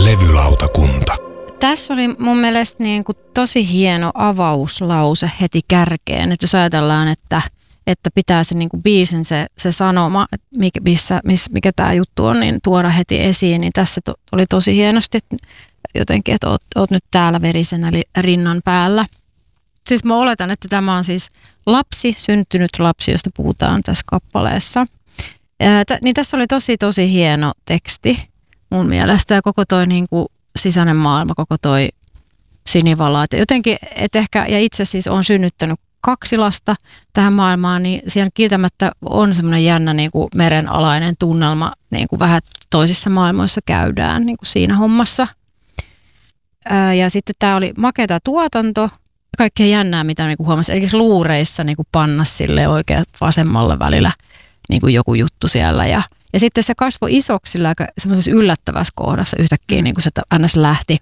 Levylautakunta. Tässä oli mun mielestä niin kuin tosi hieno avauslause heti kärkeen, että jos ajatellaan, että pitää se niin kuin biisin se sanoma, mikä tämä juttu on, niin tuoda heti esiin, niin tässä oli tosi hienosti jotenkin, että oot nyt täällä verisenä rinnan päällä. Siis mä oletan, että tämä on siis syntynyt lapsi, josta puhutaan tässä kappaleessa. Niin tässä oli tosi hieno teksti mun mielestä ja koko toi niin kuin sisäinen maailma, koko toi sinivala. Et jotenkin, et ehkä, ja itse siis on synnyttänyt 2 lasta tähän maailmaan, niin siellä kieltämättä on semmoinen jännä niin kuin merenalainen tunnelma, niin kuin vähän toisissa maailmoissa käydään niin kuin siinä hommassa. Ja sitten tämä oli makeata tuotanto, kaikkea jännää, mitä niin kuin huomasi, eli luureissa niin kuin panna sille oikein vasemmalle välillä niin kuin joku juttu siellä ja sitten se kasvoi isoksi sillä aika semmoisessa yllättävässä kohdassa yhtäkkiä, niin kuin se ns. Lähti.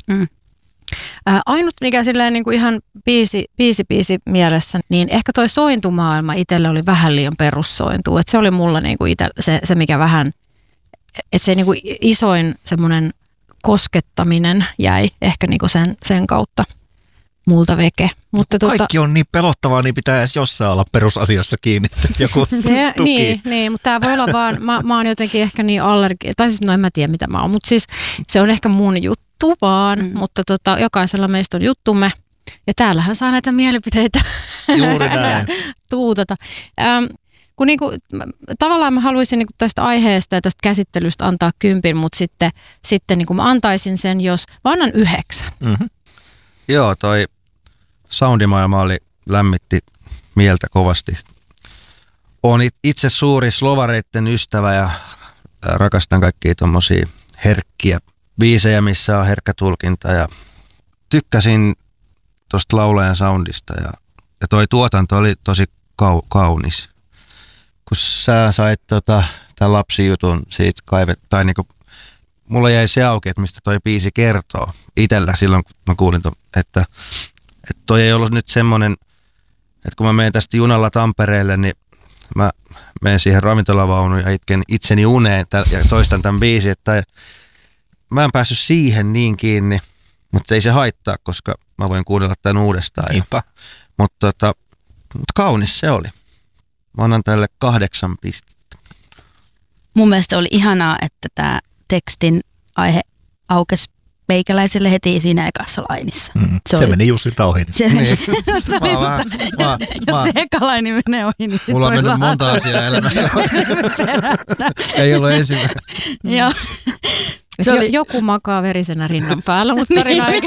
Ainut, mikä silleen niin kuin ihan biisi mielessä, niin ehkä toi sointumaailma itselle oli vähän liian perussointua. Että se oli mulla niin kuin se mikä vähän, että se niin kuin isoin semmoinen koskettaminen jäi ehkä niin kuin sen kautta multa veke. Mutta kaikki on niin pelottavaa, niin pitää edes jossain olla perusasiassa kiinni, että joku tuki. Niin, mutta tämä voi olla vaan, mä oon jotenkin ehkä niin tai siis en mä tiedä mitä mä oon, mutta siis se on ehkä mun juttu vaan, mutta jokaisella meistä on juttumme ja täällähän saa näitä mielipiteitä Juuri näin. tuutata. Kun niinku, tavallaan mä haluaisin niinku tästä aiheesta ja tästä käsittelystä antaa 10, mutta sitten niinku mä antaisin sen, jos mä annan 9. Mm-hmm. Joo, toi soundimaailma lämmitti mieltä kovasti. Olen itse suuri slovareitten ystävä ja rakastan kaikkia tommosia herkkiä biisejä, missä on herkkä tulkinta ja tykkäsin tosta laulajan soundista ja toi tuotanto oli tosi kaunis. Kun sä sait tämän lapsijutun siitä tai niinku mulla jäi se auki, että mistä toi biisi kertoo itsellä silloin, kun mä kuulin, että toi ei ollut nyt semmoinen, että kun mä menen tästä junalla Tampereelle, niin mä menen siihen ravintolavaunuun ja itken itseni uneen ja toistan tämän biisin, että mä en päässyt siihen niin kiinni, mutta ei se haittaa, koska mä voin kuunnella tämän uudestaan. Mutta kaunis se oli. Mä annan tälle 8 pistettä. Mun mielestä oli ihanaa, että tämä tekstin aihe aukesi meikäläiselle heti siinä ekassa lainissa. Se meni Jussilta ohi. Jos se eka laini menee ohi, niin mulla on mennyt monta asiaa elämässä. Ei ollut ensimmäinen. Joo. Se oli joku makaa verisenä rinnan päällä, mutta tarina ei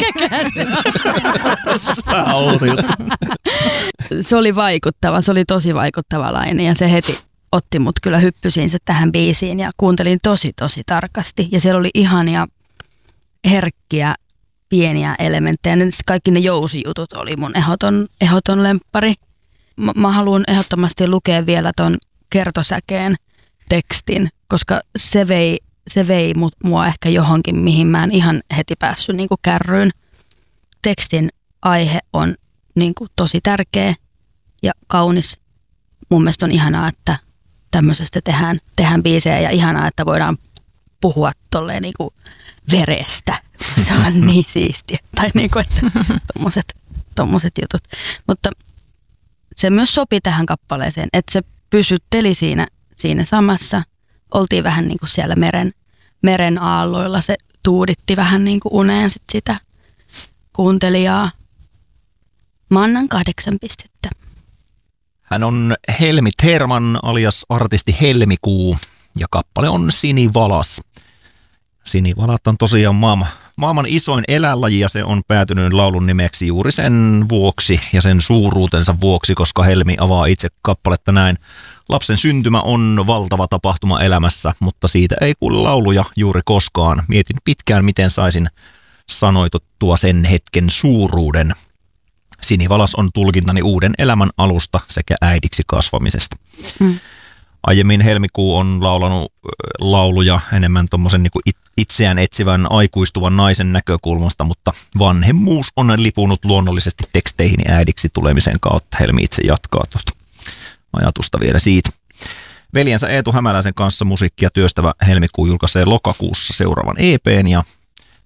Se oli vaikuttava, se oli tosi vaikuttava laini ja se heti otti mut kyllä hyppysiin se tähän biisiin ja kuuntelin tosi tarkasti. Ja siellä oli ihania, herkkiä, pieniä elementtejä. Kaikki ne jousijutut oli mun ehdoton lemppari. Mä haluan ehdottomasti lukea vielä ton kertosäkeen tekstin, koska se vei mua ehkä johonkin, mihin mä en ihan heti päässyt niin kuin kärryyn. Tekstin aihe on niin kuin tosi tärkeä ja kaunis. Mun mielestä on ihanaa, että tämmöisestä tehdään biisejä ja ihanaa, että voidaan puhua tolleen niin kuin verestä. Se on niin siistiä. Tai niin kuin, että tommoset jutut. Mutta se myös sopi tähän kappaleeseen, että se pysytteli siinä samassa. Oltiin vähän niin kuin siellä meren aalloilla. Se tuuditti vähän niin kuin uneen sitä kuuntelijaa. Mä annan 8 pistettä. Hän on Helmi Terman alias artisti Helmikuu ja kappale on Sinivalas. Sinivalat on tosiaan maailman isoin eläinlaji ja se on päätynyt laulun nimeksi juuri sen vuoksi ja sen suuruutensa vuoksi, koska Helmi avaa itse kappaletta näin. Lapsen syntymä on valtava tapahtuma elämässä, mutta siitä ei kuule lauluja juuri koskaan. Mietin pitkään, miten saisin sanoitettua sen hetken suuruuden. Sinivalas on tulkintani uuden elämän alusta sekä äidiksi kasvamisesta. Aiemmin Helmikuu on laulanut lauluja enemmän tuommoisen niin kuin itseään etsivän aikuistuvan naisen näkökulmasta, mutta vanhemmuus on lipunut luonnollisesti teksteihin äidiksi tulemisen kautta. Helmi itse jatkaa tuota ajatusta vielä siitä. Veljensä Eetu Hämäläisen kanssa musiikkia työstävä Helmikuu julkaisee lokakuussa seuraavan EP:n ja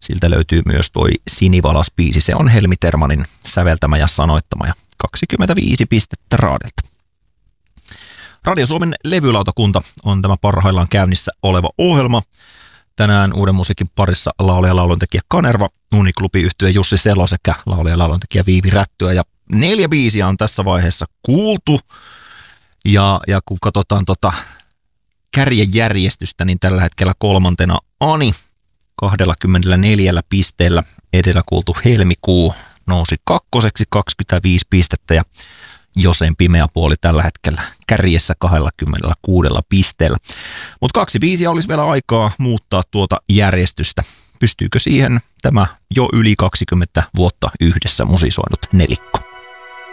Siltä löytyy myös toi Sinivalas-biisi. Se on Helmi Termanin säveltämä ja sanoittama ja 25 pistettä Raadelta. Radio Suomen levylautakunta on tämä parhaillaan käynnissä oleva ohjelma. Tänään uuden musiikin parissa laulaja ja lauluntekijä Kanerva, Uniklubi-yhtye Jussi Selo sekä laulaja ja lauluntekijä Viivi Rättyä. Ja 4 biisiä on tässä vaiheessa kuultu. Ja kun katsotaan kärjejärjestystä, niin tällä hetkellä 3. Ani 24 pisteellä. Edellä kuultu Helmikuu nousi 2. 25 pistettä ja Josen pimeä puoli tällä hetkellä kärjessä 26 pisteellä. Mutta 2 biisiä olisi vielä aikaa muuttaa tuota järjestystä. Pystyykö siihen tämä jo yli 20 vuotta yhdessä musisoinut nelikko?